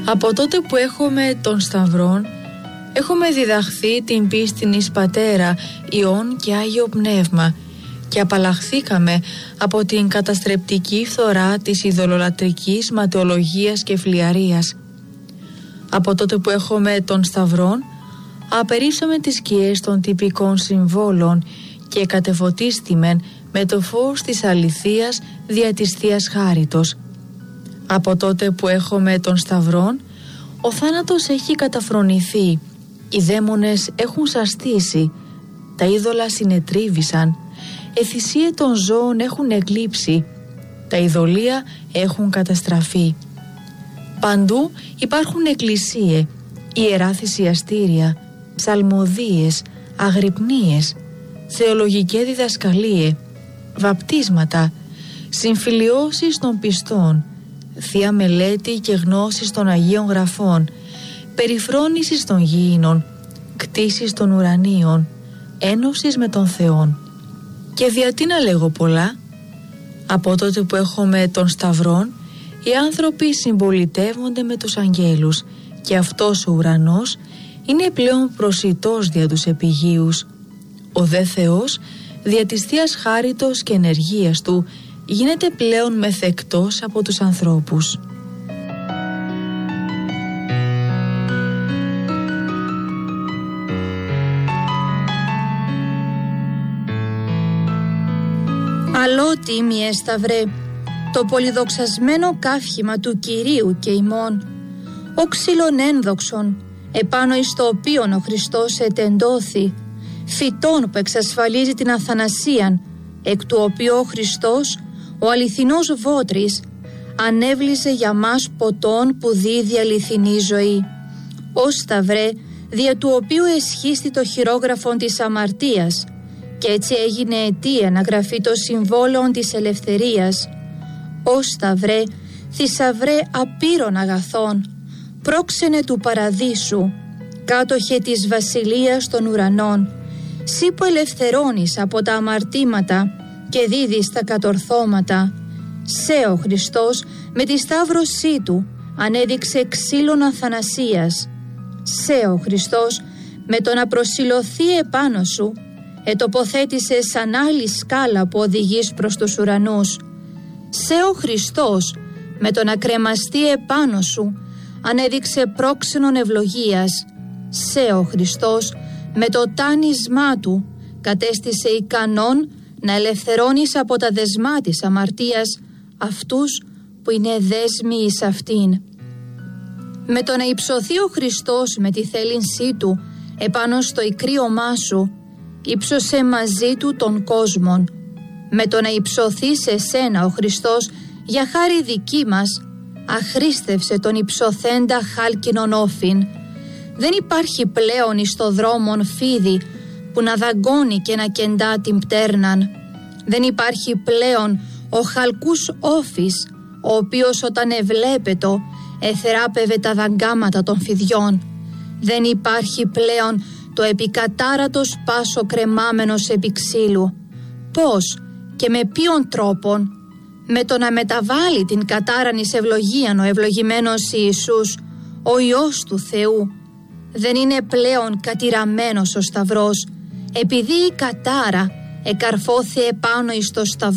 Από τότε που έχουμε τον Σταυρόν, έχουμε διδαχθεί την πίστην εις Πατέρα, Υιόν και Άγιο Πνεύμα και απαλλαχθήκαμε από την καταστρεπτική φθορά της ειδωλολατρικής ματαιολογίας και φλιαρίας. Από τότε που έχουμε τον Σταυρόν, απερίσσομαι τις σκιές των τυπικών συμβόλων και κατεφωτίστημεν με το φως της αληθείας δια της Θείας Χάριτος. Από τότε που έχουμε τον Σταυρόν, ο θάνατος έχει καταφρονηθεί, οι δαίμονες έχουν σαστήσει, τα είδωλα συνετρίβησαν, εθυσίες των ζώων έχουν εκλείψει, τα ειδωλία έχουν καταστραφεί. Παντού υπάρχουν εκκλησίες, ιερά θυσιαστήρια, ψαλμοδίες, αγρυπνίες, θεολογικές διδασκαλίες, βαπτίσματα, συμφιλιώσεις των πιστών, θεία μελέτη και γνώσεις των Αγίων Γραφών, περιφρόνησης των γήινων, κτήσεις των ουρανίων, ένωσης με τον Θεόν. Και γιατί να λέγω πολλά? Από τότε που έχουμε τον Σταυρόν, οι άνθρωποι συμπολιτεύονται με τους αγγέλους και αυτός ο ουρανός είναι πλέον προσιτός δια τους επιγείους. Ο δε Θεός, δια της Θείας Χάριτος και ενεργείας Του, γίνεται πλέον μεθεκτός από τους ανθρώπους. Αλότι μιε Σταυρέ, το πολυδοξασμένο καύχημα του Κυρίου και ημών, ο ξύλων ένδοξον, επάνω εις το οποίον ο Χριστός ετεντώθη, φυτόν που εξασφαλίζει την αθανασίαν, εκ του οποίου ο Χριστός, ο αληθινός βότρης, ανέβλησε για μας ποτόν που δίδει αληθινή ζωή. Ω Σταυρέ, δια του οποίου εσχίστη το χειρόγραφον της αμαρτίας, και έτσι έγινε αιτία να γραφεί το συμβόλαιο της ελευθερίας. Ω Σταυρέ, θησαυρέ απείρων αγαθών, πρόξενε του παραδείσου, κάτοχε της βασιλείας των ουρανών, σύ που ελευθερώνεις από τα αμαρτήματα και δίδεις τα κατορθώματα. Σε ο Χριστός με τη σταύρωσή Του ανέδειξε ξύλων αθανασίας. Σε ο Χριστός με το να προσιλωθεί επάνω σου ετοποθέτησε σαν άλλη σκάλα που οδηγείς προς τους ουρανούς. Σε ο Χριστός με το να κρεμαστεί επάνω σου ανέδειξε πρόξενον ευλογίας. Σε ο Χριστός με το τάνισμά Του κατέστησε ικανόν να ελευθερώνεις από τα δεσμά της αμαρτίας αυτούς που είναι δέσμοι εις αυτήν. Με το να υψωθεί ο Χριστός με τη θέλησή Του επάνω στο ικρίωμά σου, ύψωσε μαζί Του τον κόσμον. Με το να υψωθεί σε σένα ο Χριστός για χάρη δική μας, αχρίστευσε τον υψωθέντα χάλκινον όφιν. Δεν υπάρχει πλέον εις το δρόμον φίδι που να δαγκώνει και να κεντά την πτέρναν. Δεν υπάρχει πλέον ο χαλκούς όφης, ο οποίος όταν εβλέπετο εθεράπευε τα δαγκάματα των φιδιών. Δεν υπάρχει πλέον το επικατάρατος πάσο κρεμάμενος επί ξύλου. Πώς και με ποιον τρόπον? Με το να μεταβάλει την κατάραν εις ευλογίαν ο ευλογημένος Ιησούς, ο Υιός του Θεού. Δεν είναι πλέον κατηραμένος ο Σταυρός, επειδή η κατάρα εκαρφώθη επάνω εις το Σταυρό